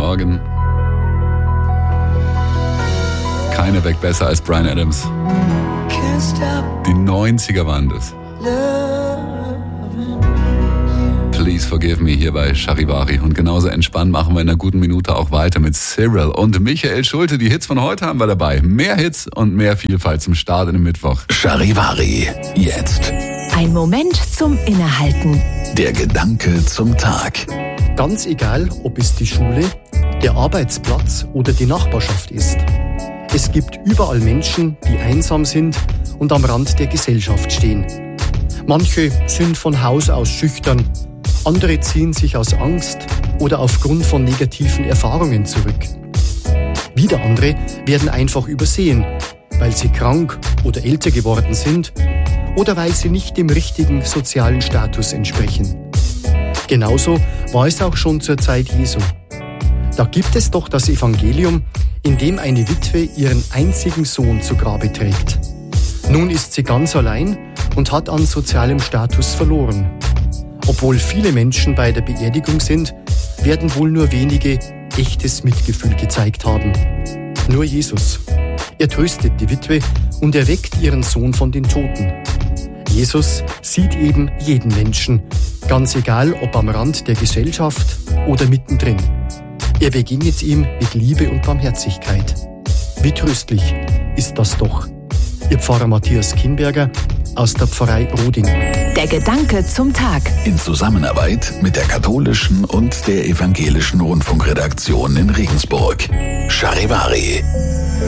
Morgen. Keiner weckt besser als Bryan Adams. Die 90er waren das. Please Forgive Me hier bei Charivari. Und genauso entspannt machen wir in einer guten Minute auch weiter mit Cyril und Michael Schulte. Die Hits von heute haben wir dabei. Mehr Hits und mehr Vielfalt zum Start in den Mittwoch. Charivari, jetzt. Ein Moment zum Innehalten. Der Gedanke zum Tag. Ganz egal, ob es die Schule, der Arbeitsplatz oder die Nachbarschaft ist. Es gibt überall Menschen, die einsam sind und am Rand der Gesellschaft stehen. Manche sind von Haus aus schüchtern, andere ziehen sich aus Angst oder aufgrund von negativen Erfahrungen zurück. Wieder andere werden einfach übersehen, weil sie krank oder älter geworden sind oder weil sie nicht dem richtigen sozialen Status entsprechen. Genauso war es auch schon zur Zeit Jesu. Da gibt es doch das Evangelium, in dem eine Witwe ihren einzigen Sohn zu Grabe trägt. Nun ist sie ganz allein und hat an sozialem Status verloren. Obwohl viele Menschen bei der Beerdigung sind, werden wohl nur wenige echtes Mitgefühl gezeigt haben. Nur Jesus. Er tröstet die Witwe und erweckt ihren Sohn von den Toten. Jesus sieht eben jeden Menschen, ganz egal ob am Rand der Gesellschaft oder mittendrin. Er begegnet ihm mit Liebe und Barmherzigkeit. Wie tröstlich ist das doch. Ihr Pfarrer Matthias Kinberger aus der Pfarrei Roding. Der Gedanke zum Tag. In Zusammenarbeit mit der katholischen und der evangelischen Rundfunkredaktion in Regensburg. Charivari.